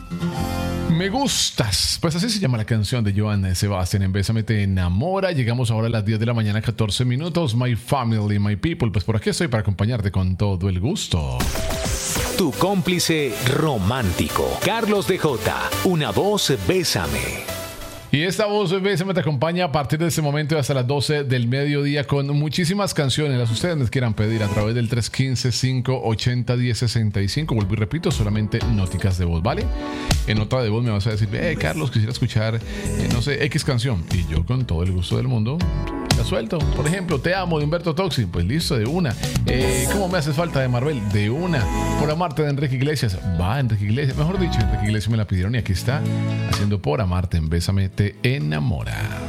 Me gustas. Pues así se llama la canción de Joan Sebastián en Bésame te enamora. Llegamos ahora a las 10 de la mañana, 14 minutos. My family, my people. Pues por aquí estoy para acompañarte con todo el gusto. Tu cómplice romántico, Carlos DJ. Una voz, Bésame. Y esta voz Bésame te acompaña a partir de este momento y hasta las 12 del mediodía con muchísimas canciones. Las ustedes les quieran pedir a través del 315-580-1065. Vuelvo y repito, solamente nóticas de voz, ¿vale? En nota de voz me vas a decir, Carlos, quisiera escuchar, no sé, X canción. Y yo con todo el gusto del mundo la suelto. Por ejemplo, Te amo de Humberto Tocci. Pues listo, de una. ¿Cómo me haces falta de Marvel? De una. Por amarte de Enrique Iglesias. Va, Enrique Iglesias. Mejor dicho, Enrique Iglesias me la pidieron y aquí está haciendo Por amarte en Bésame te enamora.